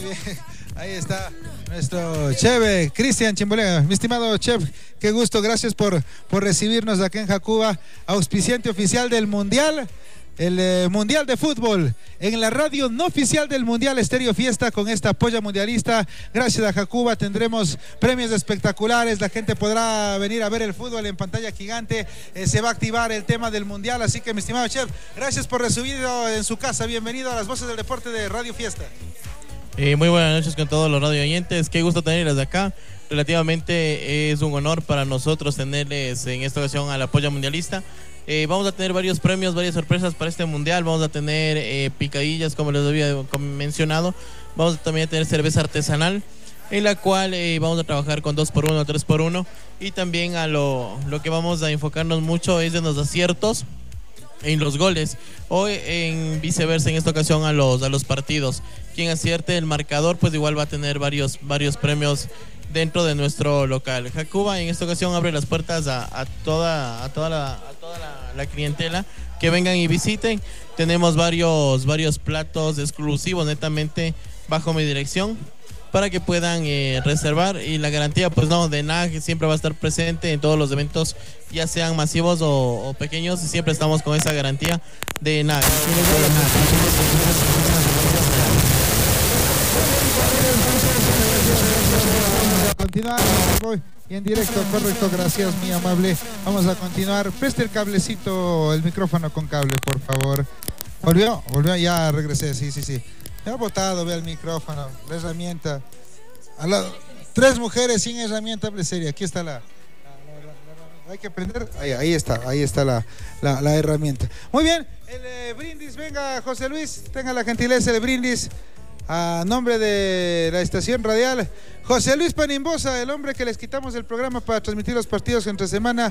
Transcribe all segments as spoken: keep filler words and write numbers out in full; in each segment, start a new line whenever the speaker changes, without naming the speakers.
bien, ahí está nuestro chef, Cristian Chimbolea. Mi estimado chef, qué gusto, gracias por, por recibirnos aquí en Jacuba, auspiciante oficial del Mundial. El eh, Mundial de Fútbol, en la radio no oficial del Mundial, Estéreo Fiesta, con esta polla mundialista. Gracias a Jacuba tendremos premios espectaculares, la gente podrá venir a ver el fútbol en pantalla gigante, eh, se va a activar el tema del Mundial, así que mi estimado chef, gracias por recibirlo en su casa, bienvenido a las voces del deporte de Radio Fiesta.
Eh, muy buenas noches con todos los radio oyentes, qué gusto tenerles de acá. Relativamente es un honor para nosotros tenerles en esta ocasión a la polla mundialista. Eh, vamos a tener varios premios, varias sorpresas para este mundial. Vamos a tener eh, picadillas, como les había mencionado. Vamos a también a tener cerveza artesanal, en la cual eh, vamos a trabajar con dos por uno, tres por uno. Y también a lo, lo que vamos a enfocarnos mucho es en los aciertos en los goles, o en viceversa en esta ocasión a los, a los partidos. Quien acierte el marcador pues igual va a tener varios, varios premios dentro de nuestro local. Jacuba en esta ocasión abre las puertas a, a toda, a toda, la, a toda la, la clientela que vengan y visiten. Tenemos varios, varios platos exclusivos netamente bajo mi dirección para que puedan eh, reservar, y la garantía pues no de nada, que siempre va a estar presente en todos los eventos, ya sean masivos o, o pequeños, y siempre estamos con esa garantía de nada.
Continuar y en directo, correcto, gracias mi amable. Vamos a continuar. Preste el cablecito, el micrófono con cable, por favor. Volvió, volvió, ya regresé, sí, sí, sí. Me ha botado, ve el micrófono, la herramienta. A la, tres mujeres sin herramienta, hable seria. Aquí está la, la, la, la, la hay que prender. Ahí, ahí está, ahí está la, la, la herramienta. Muy bien, el eh, brindis, venga José Luis, tenga la gentileza el brindis. A nombre de la estación radial, José Luis Panimbosa, el hombre que les quitamos el programa para transmitir los partidos entre semana,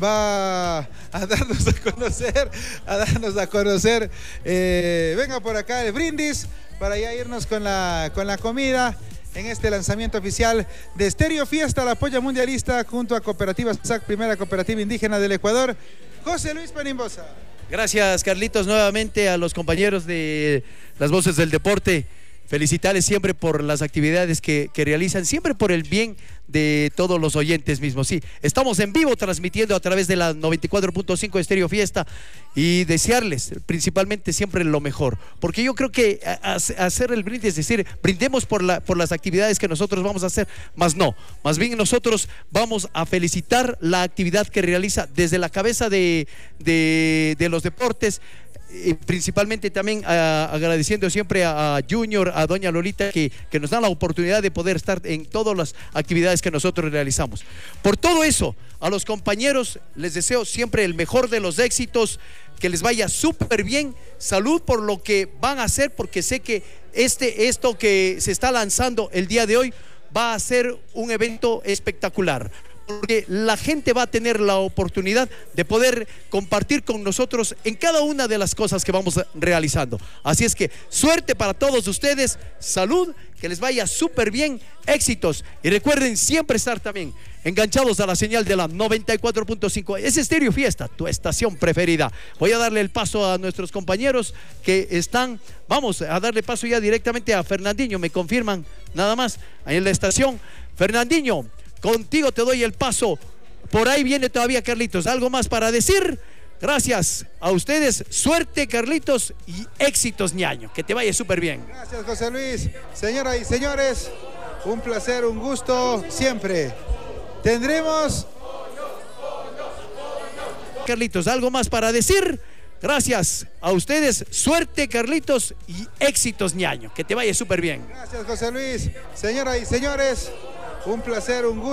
va a darnos a conocer, a darnos a conocer. Eh, venga por acá el brindis para ya irnos con la, con la comida en este lanzamiento oficial de Estéreo Fiesta, la polla mundialista, junto a Cooperativa S A C, primera cooperativa indígena del Ecuador. José Luis Panimbosa.
Gracias, Carlitos, nuevamente a los compañeros de las voces del deporte. Felicitarles siempre por las actividades que, que realizan, siempre por el bien de todos los oyentes mismos. Sí, estamos en vivo transmitiendo a través de la noventa y cuatro punto cinco Estéreo Fiesta, y desearles principalmente siempre lo mejor, porque yo creo que a, a hacer el brindis, es decir, brindemos por, la, por las actividades que nosotros vamos a hacer, más no, más bien nosotros vamos a felicitar la actividad que realiza desde la cabeza de, de, de los deportes. Y principalmente también uh, agradeciendo siempre a, a Junior, a doña Lolita, que, que nos dan la oportunidad de poder estar en todas las actividades que nosotros realizamos. Por todo eso, a los compañeros les deseo siempre el mejor de los éxitos, que les vaya súper bien, salud por lo que van a hacer, porque sé que este, esto que se está lanzando el día de hoy va a ser un evento espectacular, porque la gente va a tener la oportunidad de poder compartir con nosotros en cada una de las cosas que vamos realizando. Así es que suerte para todos ustedes, salud, que les vaya súper bien, éxitos, y recuerden siempre estar también enganchados a la señal de la noventa y cuatro punto cinco. Es Estéreo Fiesta, tu estación preferida. Voy a darle el paso a nuestros compañeros que están, vamos a darle paso ya directamente a Fernandinho, me confirman nada más ahí en la estación. Fernandinho, contigo te doy el paso. Por ahí viene todavía Carlitos. ¿Algo más para decir? Gracias a ustedes. Suerte, Carlitos, y éxitos, ñaño. Que te vaya súper bien.
Gracias, José Luis. Señoras y señores, un placer, un gusto siempre. Tendremos...
Carlitos, ¿algo más para decir? Gracias a ustedes. Suerte, Carlitos, y éxitos, ñaño. Que te vaya súper bien.
Gracias, José Luis. Señoras y señores, un placer, un gusto.